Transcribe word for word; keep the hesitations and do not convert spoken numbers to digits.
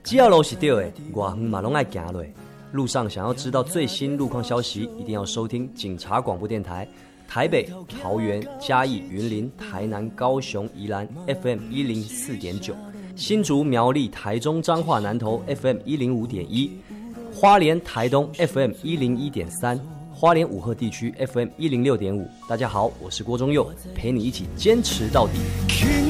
只要路是对的，外远嘛拢爱行落。路上想要知道最新路况消息，一定要收听警察广播电台。台北、桃园、嘉义、云林、台南、高雄、宜兰 F M 一零四点九，新竹、苗栗、台中、彰化、南投 F M 一零五点一，花莲、台东 F M 一零一点三，花莲五鹤地区 F M 一零六点五。大家好，我是郭忠佑，陪你一起坚持到底。